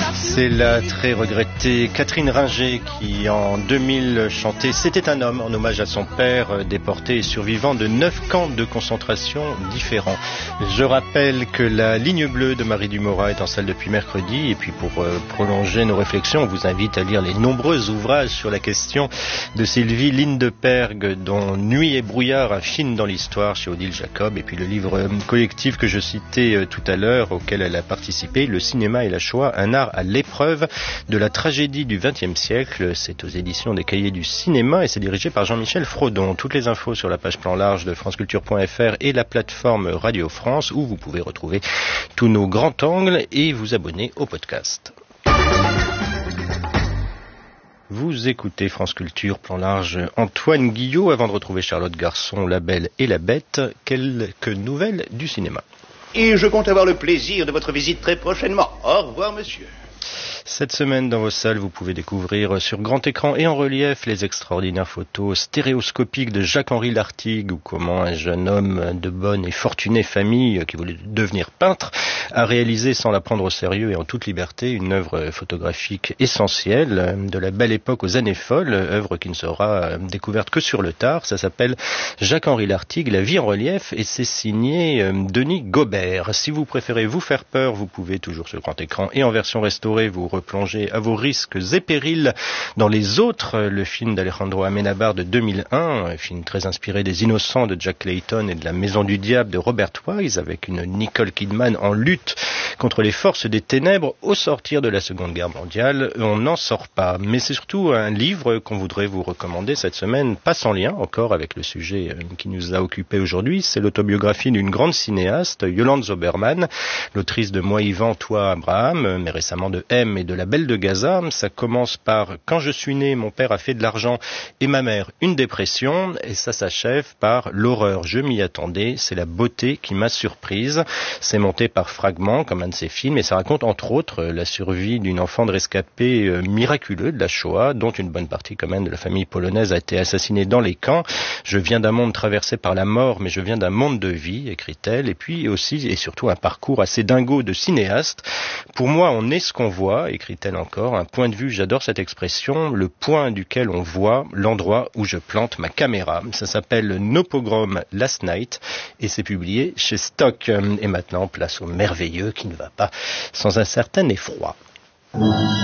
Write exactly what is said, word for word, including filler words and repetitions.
C'est la très regrettée Catherine Ringer qui, en deux mille, chantait « C'était un homme » en hommage à son père, déporté et survivant de neuf camps de concentration différents. Je rappelle que la ligne bleue de Marie Dumora est en salle depuis mercredi. Et puis pour euh, prolonger nos réflexions, on vous invite à lire les nombreux ouvrages sur la question de Sylvie Lindeperg, dont Nuit et brouillard, un film dans l'histoire chez Odile Jacob. Et puis le livre euh, collectif que je citais euh, tout à l'heure, auquel elle a participé, Le cinéma et la Shoah, un art à l'épreuve de la tragédie du vingtième siècle. C'est aux éditions des Cahiers du cinéma et c'est dirigé par Jean-Michel Frodon. Toutes les infos sur la page plan large de franceculture point f r et la plateforme Radio France, où vous pouvez retrouver tous nos grands angles et vous abonner au podcast. Vous écoutez France Culture, plan large, Antoine Guillot. Avant de retrouver Charlotte Garçon, La Belle et la Bête, quelques nouvelles du cinéma. Et je compte avoir le plaisir de votre visite très prochainement. Au revoir, monsieur. Cette semaine, dans vos salles, vous pouvez découvrir sur grand écran et en relief les extraordinaires photos stéréoscopiques de Jacques-Henri Lartigue, ou comment un jeune homme de bonne et fortunée famille qui voulait devenir peintre a réalisé, sans la prendre au sérieux et en toute liberté, une œuvre photographique essentielle de la belle époque aux années folles, œuvre qui ne sera découverte que sur le tard. Ça s'appelle Jacques-Henri Lartigue, La vie en relief, et c'est signé Denis Gobert. Si vous préférez vous faire peur, vous pouvez toujours sur grand écran et en version restaurée vous replonger à vos risques et périls dans Les Autres, le film d'Alejandro Amenábar de deux mille un, un film très inspiré des Innocents de Jack Clayton et de La Maison du Diable de Robert Wise, avec une Nicole Kidman en lutte contre les forces des ténèbres au sortir de la Seconde Guerre mondiale. On n'en sort pas, mais c'est surtout un livre qu'on voudrait vous recommander cette semaine, pas sans lien encore avec le sujet qui nous a occupé aujourd'hui. C'est l'autobiographie d'une grande cinéaste, Yolande Zoberman, l'autrice de Moi Yvan, toi Abraham, mais récemment de M et de La Belle de Gaza. Ça commence par « Quand je suis né, mon père a fait de l'argent et ma mère une dépression » et ça s'achève par « L'horreur, je m'y attendais, c'est la beauté qui m'a surprise ». C'est monté par fragments comme un de ses films et ça raconte entre autres la survie d'une enfant de rescapé euh, miraculeux de la Shoah, dont une bonne partie quand même de la famille polonaise a été assassinée dans les camps. « Je viens d'un monde traversé par la mort, mais je viens d'un monde de vie », écrit-elle, et puis aussi et surtout un parcours assez dingo de cinéaste. « Pour moi, on est ce qu'on voit », écrit-elle encore, un point de vue, j'adore cette expression, le point duquel on voit l'endroit où je plante ma caméra. Ça s'appelle No Pogrom Last Night et c'est publié chez Stock. Et maintenant, place au merveilleux qui ne va pas sans un certain effroi.